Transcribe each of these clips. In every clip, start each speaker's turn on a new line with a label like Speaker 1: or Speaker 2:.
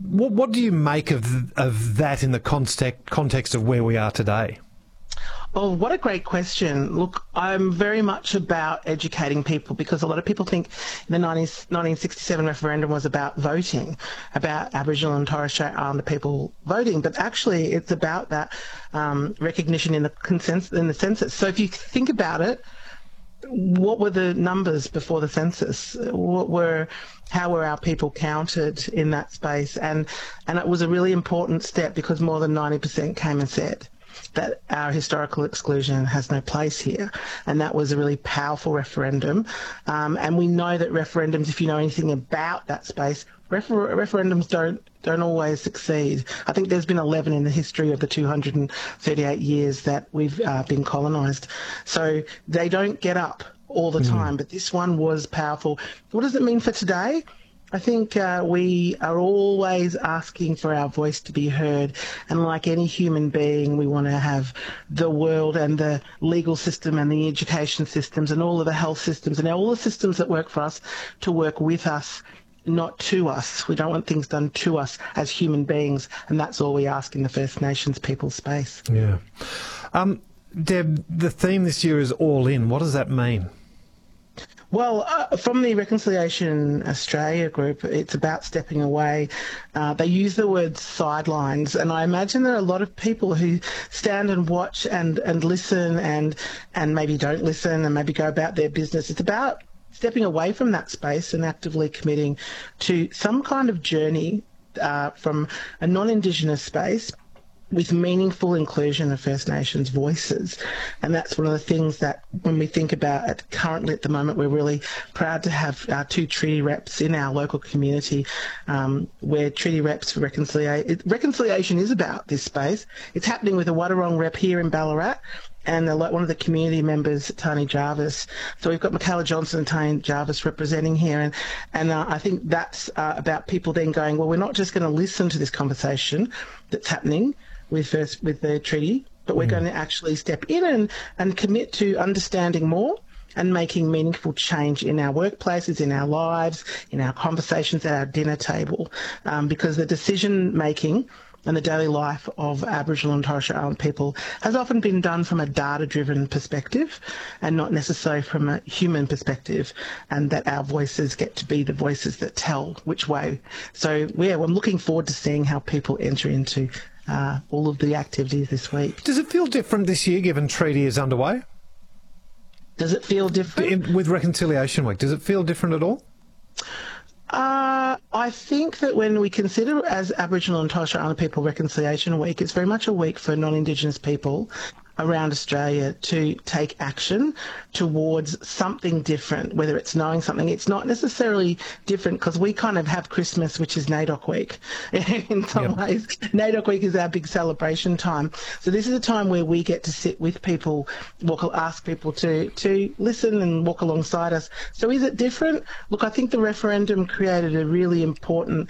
Speaker 1: What do you make of that in the context of where we are today?
Speaker 2: Oh, what a great question. Look, I'm very much about educating people because a lot of people think the 1967 referendum was about voting, about Aboriginal and Torres Strait Islander people voting, but actually it's about that recognition in the census. So if you think about it, what were the numbers before the census? How were our people counted in that space? And it was a really important step because more than 90% came and said that our historical exclusion has no place here. And that was a really powerful referendum. And we know that referendums, if you know anything about that space, referendums don't always succeed. I think there's been 11 in the history of the 238 years that we've been colonised. So they don't get up all the time, but this one was powerful. What does it mean for today? I think we are always asking for our voice to be heard, and like any human being, we want to have the world and the legal system and the education systems and all of the health systems and all the systems that work for us to work with us, not to us. We don't want things done to us as human beings, and that's all we ask in the First Nations people space.
Speaker 1: Yeah. Deb, the theme this year is All In. What does that mean?
Speaker 2: Well, from the Reconciliation Australia group, it's about stepping away. They use the word sidelines, and I imagine there are a lot of people who stand and watch and listen and maybe don't listen and maybe go about their business. It's about stepping away from that space and actively committing to some kind of journey from a non-Indigenous space with meaningful inclusion of First Nations voices. And that's one of the things that when we think about it currently at the moment, we're really proud to have our 2 treaty reps in our local community. We're treaty reps for reconciliation. Reconciliation is about this space. It's happening with a Wadawurrung rep here in Ballarat and one of the community members, Tani Jarvis. So we've got Michaela Johnson and Tani Jarvis representing here. And I think that's about people then going, well, we're not just going to listen to this conversation that's happening with the treaty, but we're going to actually step in and commit to understanding more and making meaningful change in our workplaces, in our lives, in our conversations at our dinner table, because the decision making and the daily life of Aboriginal and Torres Strait Islander people has often been done from a data-driven perspective and not necessarily from a human perspective, and that our voices get to be the voices that tell which way. So, yeah, I'm looking forward to seeing how people enter into all of the activities this week.
Speaker 1: Does it feel different this year, given treaty is underway?
Speaker 2: Does it feel different?
Speaker 1: With Reconciliation Week, does it feel different at all?
Speaker 2: I think that when we consider as Aboriginal and Torres Strait Islander people Reconciliation Week, it's very much a week for non-Indigenous people around Australia to take action towards something different, whether it's knowing something. It's not necessarily different because we kind of have Christmas, which is NAIDOC Week. In some ways, NAIDOC Week is our big celebration time. So this is a time where we get to sit with people, ask people to listen and walk alongside us. So is it different? Look, I think the referendum created a really important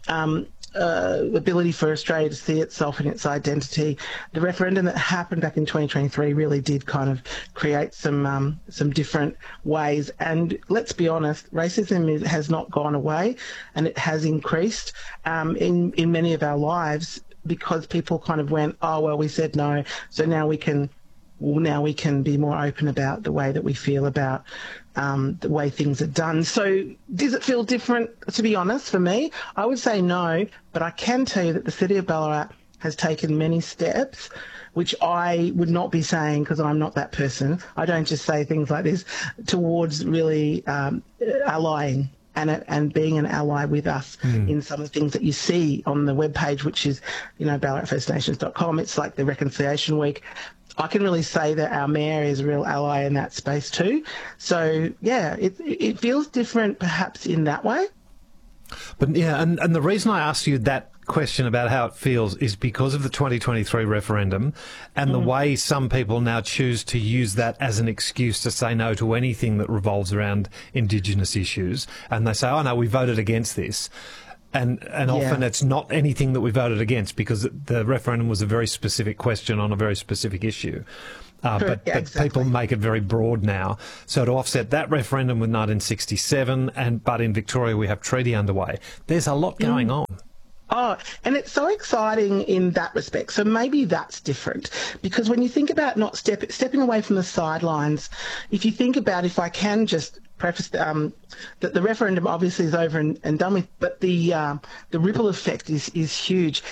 Speaker 2: ability for Australia to see itself in its identity. The referendum that happened back in 2023 really did kind of create some different ways. And let's be honest, racism has not gone away, and it has increased in many of our lives because people kind of went, oh well, we said no, so now we can be more open about the way that we feel about the way things are done. So does it feel different? To be honest, for me, I would say no, but I can tell you that the City of Ballarat has taken many steps, which I would not be saying because I'm not that person. I don't just say things like this, towards really allying and being an ally with us in some of the things that you see on the webpage, which is, ballaratfirstnations.com. It's like the Reconciliation Week. I can really say that our mayor is a real ally in that space too. So, yeah, it feels different perhaps in that way.
Speaker 1: But, yeah, and the reason I asked you that question about how it feels is because of the 2023 referendum and the way some people now choose to use that as an excuse to say no to anything that revolves around Indigenous issues. And they say, oh, no, we voted against this. And often it's not anything that we voted against because the referendum was a very specific question on a very specific issue. But exactly. People make it very broad now. So to offset that referendum with 1967, but in Victoria we have treaty underway, there's a lot going on.
Speaker 2: Oh, and it's so exciting in that respect. So maybe that's different, because when you think about not stepping away from the sidelines, if you think about, if I can just preface that the referendum obviously is over and done with, but the ripple effect is huge.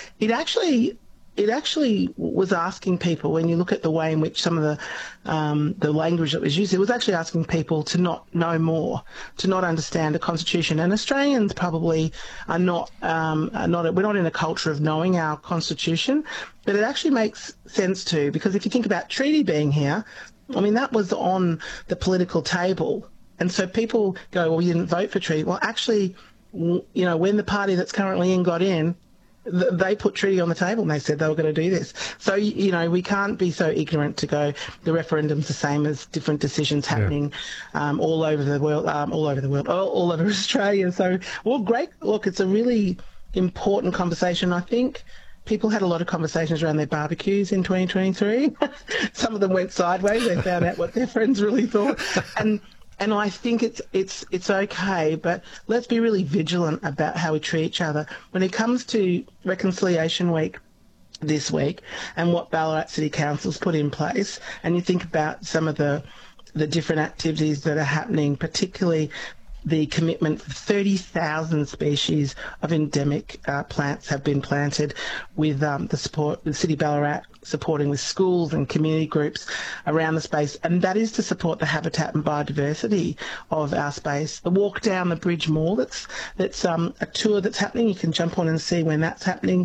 Speaker 2: It actually was asking people, when you look at the way in which some of the language that was used, it was actually asking people to not know more, to not understand the Constitution. And Australians probably are not we're not in a culture of knowing our Constitution, but it actually makes sense too, because if you think about treaty being here, I mean, that was on the political table. And so people go, well, you didn't vote for treaty. Well, actually, you know, when the party that's currently in got in, they put treaty on the table and they said they were going to do this. So, you know, we can't be so ignorant to go, the referendum's the same as different decisions happening all over the world, all over Australia. So, well, great. Look, it's a really important conversation. I think people had a lot of conversations around their barbecues in 2023. Some of them went sideways. They found out what their friends really thought. And I think it's okay, but let's be really vigilant about how we treat each other. When it comes to Reconciliation Week this week and what Ballarat City Council's put in place, and you think about some of the different activities that are happening, particularly the commitment of 30,000 species of endemic plants have been planted, with the City Ballarat supporting with schools and community groups around the space, and that is to support the habitat and biodiversity of our space. The walk down the Bridge Mall, that's a tour that's happening. You can jump on and see when that's happening.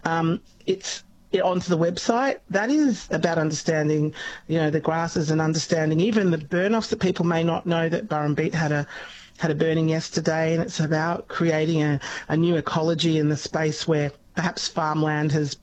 Speaker 2: It's onto the website. That is about understanding, you know, the grasses, and understanding even the burn-offs that people may not know that Burrumbete had a burning yesterday, and it's about creating a new ecology in the space where perhaps farmland has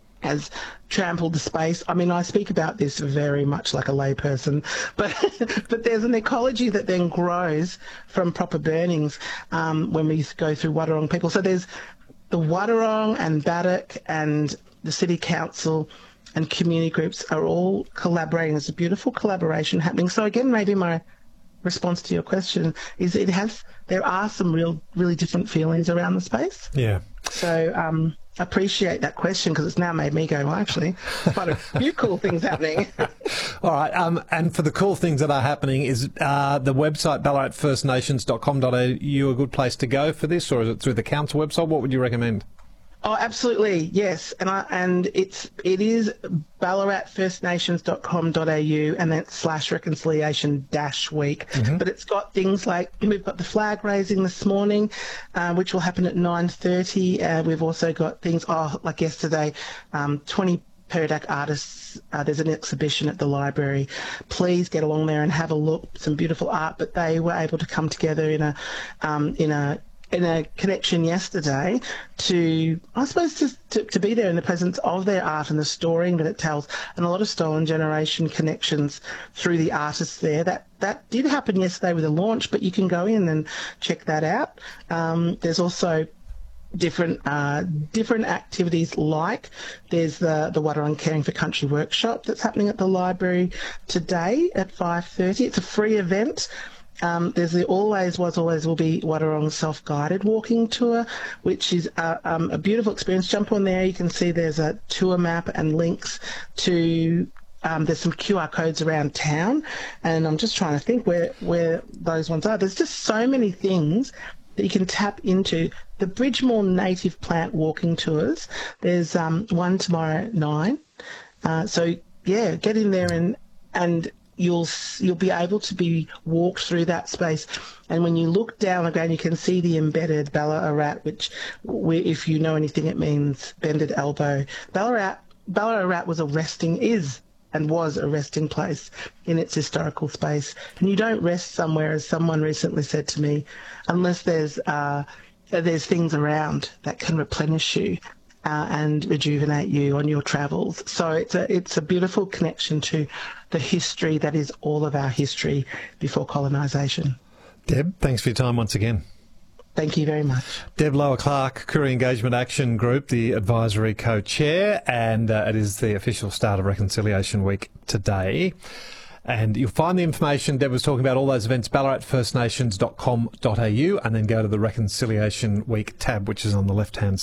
Speaker 2: trampled the space. I mean, I speak about this very much like a layperson, but there's an ecology that then grows from proper burnings when we go through Wadawurrung people. So there's the Wadawurrung and Baddock and the City Council and community groups are all collaborating. There's a beautiful collaboration happening. So again, maybe my response to your question is there are some really different feelings around the space.
Speaker 1: Yeah.
Speaker 2: So appreciate that question, because it's now made me go, well, actually, quite a few cool things happening.
Speaker 1: All right. And for the cool things that are happening, is the website ballaratfirstnations.com.au a good place to go for this, or is it through the council website? What would you recommend?
Speaker 2: Oh, absolutely, yes, and it is ballaratfirstnations.com.au, and then /reconciliation-week. Mm-hmm. But it's got things like, we've got the flag raising this morning, which will happen at 9:30. We've also got things, like yesterday, 20 Peridot artists. There's an exhibition at the library. Please get along there and have a look. Some beautiful art, but they were able to come together in a connection yesterday to, I suppose, to be there in the presence of their art and the storying that it tells, and a lot of stolen generation connections through the artists there. That did happen yesterday with a launch, but you can go in and check that out. There's also different activities, like there's the Wadawurrung Caring for Country workshop that's happening at the library today at 5:30. It's a free event. There's the Always Was Always Will Be Wadawurrung self-guided walking tour, which is a beautiful experience. Jump on there, you can see there's a tour map and links to there's some QR codes around town, and I'm just trying to think where those ones are. There's just so many things that you can tap into. The Bridgemore native plant walking tours, there's one tomorrow at 9. So yeah, get in there and you'll be able to be walked through that space. And when you look down the ground, you can see the embedded Ballarat, which, if you know anything, it means bended elbow. Ballarat was a resting place in its historical space. And you don't rest somewhere, as someone recently said to me, unless there's things around that can replenish you and rejuvenate you on your travels. So it's a beautiful connection to the history that is all of our history before colonisation.
Speaker 1: Deb, thanks for your time once again.
Speaker 2: Thank you very much.
Speaker 1: Deb Lower-Clark, Koori Engagement Action Group, the advisory co-chair, and it is the official start of Reconciliation Week today. And you'll find the information Deb was talking about, all those events, ballaratfirstnations.com.au, and then go to the Reconciliation Week tab, which is on the left-hand side.